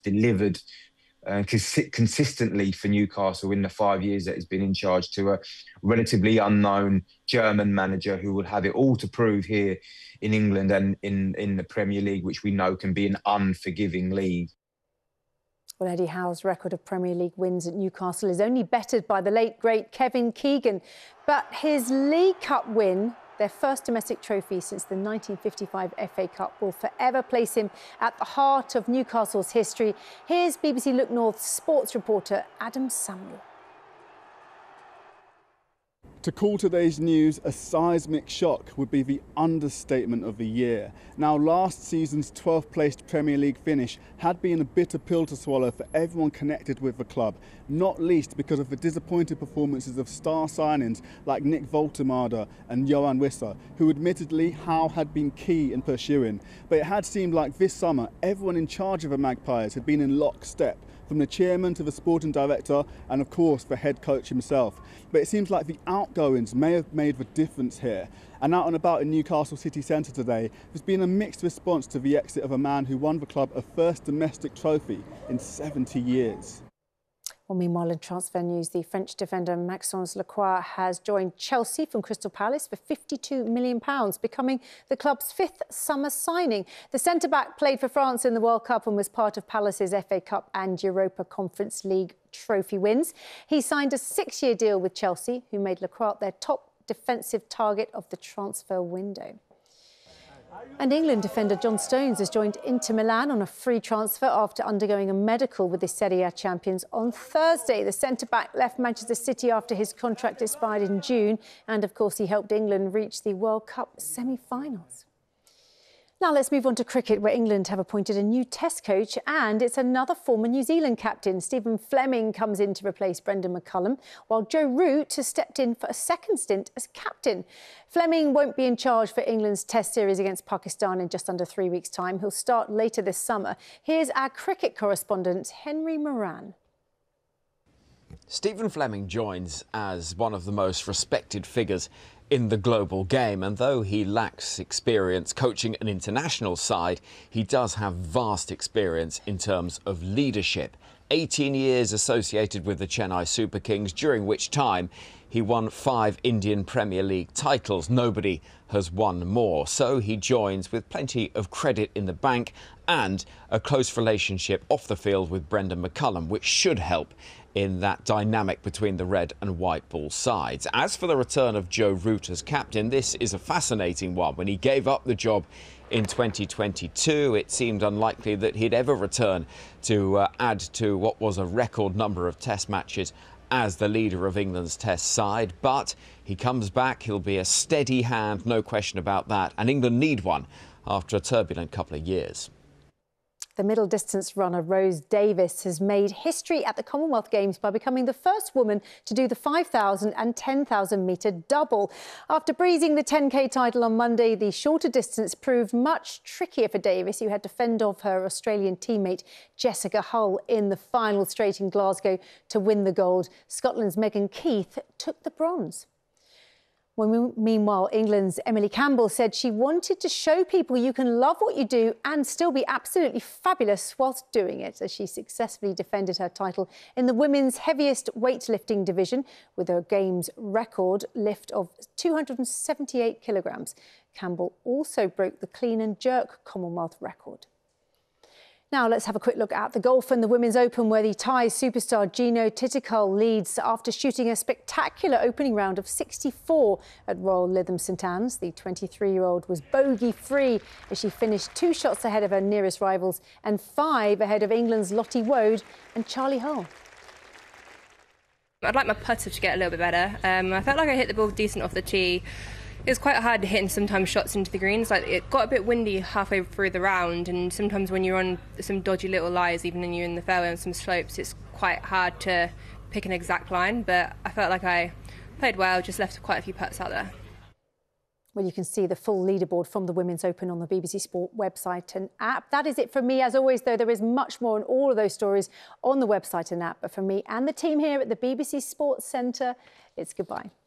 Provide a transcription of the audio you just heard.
delivered consistently for Newcastle in the 5 years that he's been in charge, to a relatively unknown German manager who will have it all to prove here in England and in the Premier League, which we know can be an unforgiving league. Well, Eddie Howe's record of Premier League wins at Newcastle is only bettered by the late, great Kevin Keegan. But his League Cup win, their first domestic trophy since the 1955 FA Cup, will forever place him at the heart of Newcastle's history. Here's BBC Look North's sports reporter Adam Samuel. To call today's news a seismic shock would be the understatement of the year. Now, last season's 12th placed Premier League finish had been a bitter pill to swallow for everyone connected with the club, not least because of the disappointing performances of star signings like Nick Woltemade and Yoane Wissa, who admittedly Howe had been key in pursuing. But it had seemed like this summer everyone in charge of the Magpies had been in lockstep, from the chairman to the sporting director and of course the head coach himself. But it seems like the outgoings may have made the difference here. And out and about in Newcastle city centre today, there's been a mixed response to the exit of a man who won the club a first domestic trophy in 70 years. Well, meanwhile, in transfer news, the French defender Maxence Lacroix has joined Chelsea from Crystal Palace for £52 million, becoming the club's fifth summer signing. The centre-back played for France in the World Cup and was part of Palace's FA Cup and Europa Conference League trophy wins. He signed a 6-year deal with Chelsea, who made Lacroix their top defensive target of the transfer window. And England defender John Stones has joined Inter Milan on a free transfer after undergoing a medical with the Serie A champions on Thursday. The centre-back left Manchester City after his contract expired in June. And, of course, he helped England reach the World Cup semi-finals. Now let's move on to cricket, where England have appointed a new Test coach, and it's another former New Zealand captain. Stephen Fleming comes in to replace Brendan McCullum, while Joe Root has stepped in for a second stint as captain. Fleming won't be in charge for England's Test series against Pakistan in just under 3 weeks' time. He'll start later this summer. Here's our cricket correspondent, Henry Moran. Stephen Fleming joins as one of the most respected figures in the global game, and though he lacks experience coaching an international side, he does have vast experience in terms of leadership. 18 years associated with the Chennai Super Kings, during which time he won 5 Indian Premier League titles. Nobody has won more. So he joins with plenty of credit in the bank and a close relationship off the field with Brendan McCullum, which should help in that dynamic between the red and white ball sides. As for the return of Joe Root as captain, this is a fascinating one. When he gave up the job in 2022, it seemed unlikely that he'd ever return to add to what was a record number of Test matches as the leader of England's Test side. But he comes back, he'll be a steady hand, no question about that. And England need one after a turbulent couple of years. The middle distance runner Rose Davis has made history at the Commonwealth Games by becoming the first woman to do the 5,000 and 10,000 metre double. After breezing the 10K title on Monday, the shorter distance proved much trickier for Davis, who had to fend off her Australian teammate Jessica Hull in the final straight in Glasgow to win the gold. Scotland's Megan Keith took the bronze. Well, meanwhile, England's Emily Campbell said she wanted to show people you can love what you do and still be absolutely fabulous whilst doing it, as she successfully defended her title in the women's heaviest weightlifting division with a Games record lift of 278 kilograms. Campbell also broke the clean and jerk Commonwealth record. Now let's have a quick look at the golf and the Women's Open, where the Thai superstar Gino Titical leads after shooting a spectacular opening round of 64 at Royal Lytham St Anne's. The 23-year-old was bogey-free as she finished 2 shots ahead of her nearest rivals and 5 ahead of England's Lottie Woad and Charlie Hull. I'd like my putter to get a little bit better. I felt like I hit the ball decent off the tee. It was quite hard hitting sometimes shots into the greens. Like, it got a bit windy halfway through the round, and sometimes when you're on some dodgy little lies, even when you're in the fairway on some slopes, it's quite hard to pick an exact line. But I felt like I played well, just left quite a few putts out there. Well, you can see the full leaderboard from the Women's Open on the BBC Sport website and app. That is it from me. As always, though, there is much more on all of those stories on the website and app. But from me and the team here at the BBC Sports Centre, it's goodbye.